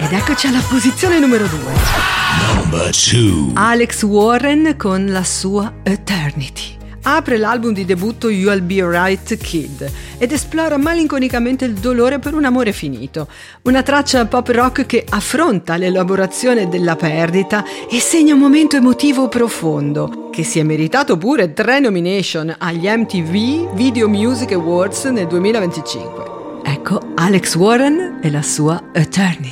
Ed eccoci alla posizione numero 2. Number 2. Alex Warren con la sua Eternity. Apre l'album di debutto You'll Be Alright Kid ed esplora malinconicamente il dolore per un amore finito. Una traccia pop rock che affronta l'elaborazione della perdita e segna un momento emotivo profondo, che si è meritato pure 3 nomination agli MTV Video Music Awards nel 2025. Ecco Alex Warren e la sua Eternity.